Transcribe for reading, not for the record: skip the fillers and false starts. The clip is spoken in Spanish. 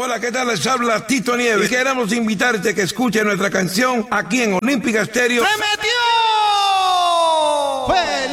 Hola, ¿qué tal? Les habla Tito Nieves. Y queremos invitarte a que escuche nuestra canción aquí en Olímpica Estéreo. ¡Se metió!